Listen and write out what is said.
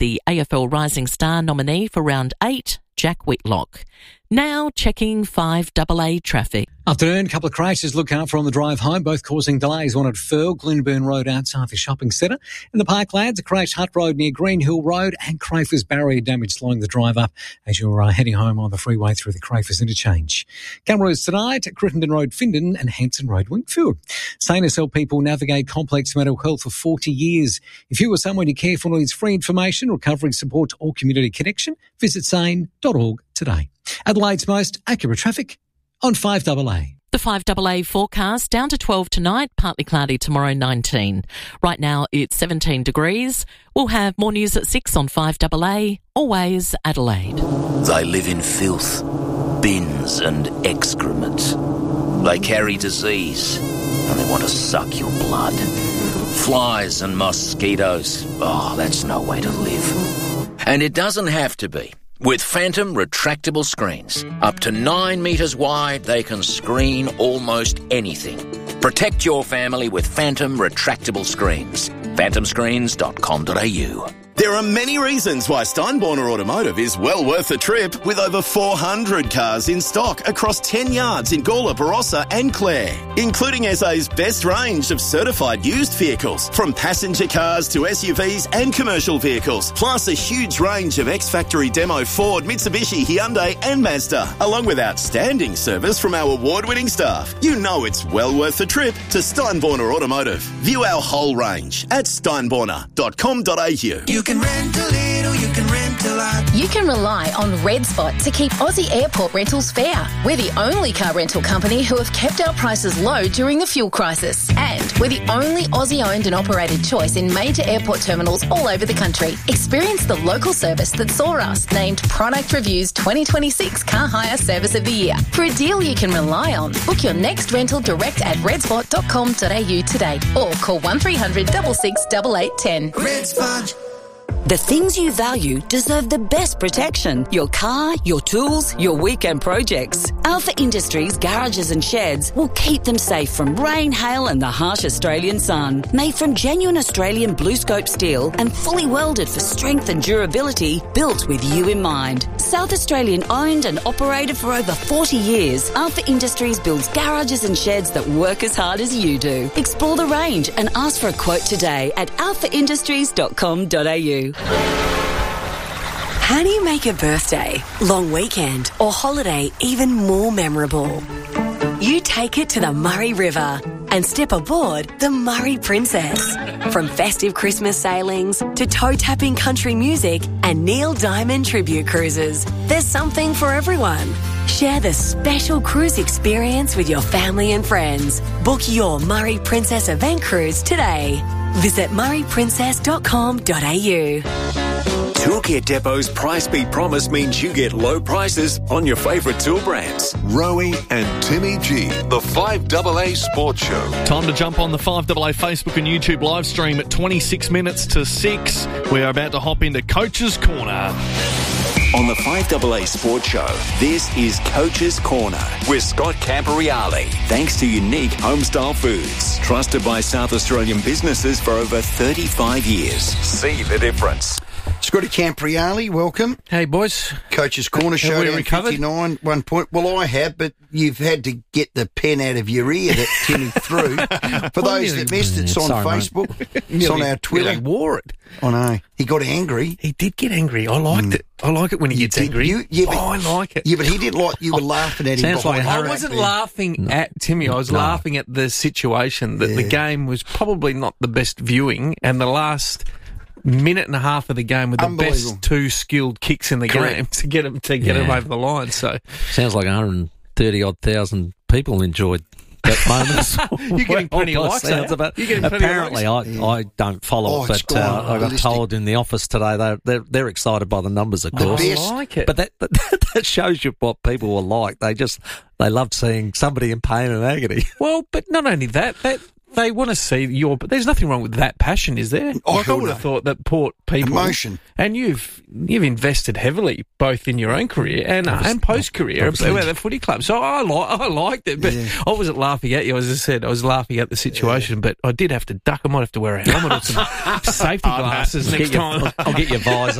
the AFL Rising Star nominee for round 8, Jack Whitlock. Now checking 5AA traffic. Afternoon, a couple of crashes look out for on the drive home, both causing delays. One at Firle, Glenburn Road outside the shopping centre. In the Parklands, a crash Hutt Road near Green Hill Road and Crafers barrier damage slowing the drive up as you're heading home on the freeway through the Crafers interchange. Cameras tonight, Crittenden Road, Findon and Hanson Road, Wingfield. Sane has helped people navigate complex mental health for 40 years. If you or someone you care for needs free information, recovery support or community connection, visit sane.org today. Adelaide's most accurate traffic on 5AA. The 5AA forecast down to 12 tonight, partly cloudy tomorrow 19. Right now it's 17 degrees. We'll have more news at 6 on 5AA. Always Adelaide. They live in filth, bins and excrement. They carry disease and they want to suck your blood. Flies and mosquitoes. Oh, that's no way to live. And it doesn't have to be. With Phantom retractable screens, up to 9 metres wide, they can screen almost anything. Protect your family with Phantom retractable screens. phantomscreens.com.au. There are many reasons why Steinborner Automotive is well worth the trip, with over 400 cars in stock across 10 yards in Gawler, Barossa and Clare, including SA's best range of certified used vehicles, from passenger cars to SUVs and commercial vehicles, plus a huge range of ex-factory demo Ford, Mitsubishi, Hyundai and Mazda, along with outstanding service from our award-winning staff. You know it's well worth the trip to Steinborner Automotive. View our whole range at steinborner.com.au. You can rent a little, you can rent a lot. You can rely on Red Spot to keep Aussie airport rentals fair. We're the only car rental company who have kept our prices low during the fuel crisis. And we're the only Aussie-owned and operated choice in major airport terminals all over the country. Experience the local service that saw us named Product Review's 2026 Car Hire Service of the Year. For a deal you can rely on, book your next rental direct at redspot.com.au today or call 1300 66 8810. Red Spot. The things you value deserve the best protection. Your car, your tools, your weekend projects. Alpha Industries garages and sheds will keep them safe from rain, hail and the harsh Australian sun. Made from genuine Australian blue scope steel and fully welded for strength and durability, built with you in mind. South Australian owned and operated for over 40 years, Alpha Industries builds garages and sheds that work as hard as you do. Explore the range and ask for a quote today at alphaindustries.com.au. How do you make a birthday, long weekend or holiday even more memorable? You take it to the Murray River and step aboard the Murray Princess. From festive Christmas sailings to toe-tapping country music and Neil Diamond tribute cruises, there's something for everyone. Share the special cruise experience with your family and friends. Book your Murray Princess event cruise today. Visit murrayprincess.com.au. Toolkit Depot's Price Beat Promise means you get low prices on your favourite tool brands. Rowie and Timmy G, the 5AA Sports Show. Time to jump on the 5AA Facebook and YouTube live stream at 26 minutes to 6. We are about to hop into Coach's Corner. On the 5AA Sports Show, this is Coach's Corner with Scott Camporeale. Thanks to Unique Homestyle Foods, trusted by South Australian businesses for over 35 years. See the difference. Scotty Camporeale, welcome. Hey, boys. Coach's Corner show. Have we recovered? 59, 1 point. Well, I have, but you've had to get the pen out of your ear that Timmy threw. For those that missed, it's on Facebook. It's on our Twitter. He wore it. I know. He got angry. He did get angry. I liked it. I like it when he gets angry. I like it. Yeah, but he didn't like you were laughing at him. I wasn't laughing at Timmy. I was laughing at the situation that the game was probably not the best viewing, and the last minute and a half of the game with the best two skilled kicks in the game to get him over the line. So sounds like 130,000 people enjoyed that moment. You're getting plenty of likes. Apparently, I don't follow it, but I got told in the office today they're excited by the numbers, of course. I like it, but that shows you what people were like. They loved seeing somebody in pain and agony. Well, but not only that they want to see your. But there's nothing wrong with that passion, is there? I would have thought that Port people, emotion, and you've invested heavily both in your own career and post career at the footy club. So I liked it, but I wasn't laughing at you. As I said, I was laughing at the situation, but I did have to duck. I might have to wear a helmet or some safety glasses next time. I'll get your visor.